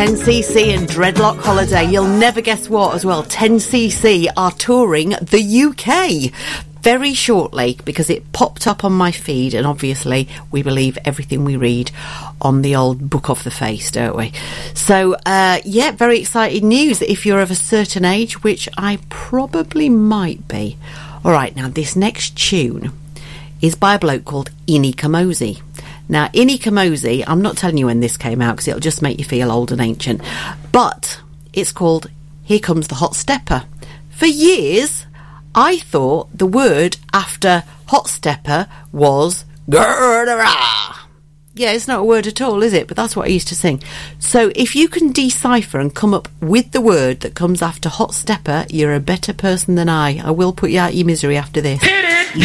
10cc and Dreadlock Holiday. You'll never guess what as well. 10cc are touring the UK very shortly, because it popped up on my feed, and obviously we believe everything we read on the old book of the face, don't we? So yeah, very exciting news if you're of a certain age, which I probably might be. All right, now this next tune is by a bloke called Ini Kamoze. Now, Ini Kamoze, I'm not telling you when this came out because it'll just make you feel old and ancient, but it's called Here Comes the Hot Stepper. For years, I thought the word after hot stepper was yeah, it's not a word at all, is it? But that's what I used to sing. So if you can decipher and come up with the word that comes after hot stepper, you're a better person than I. I will put you out of your misery after this. Hit it!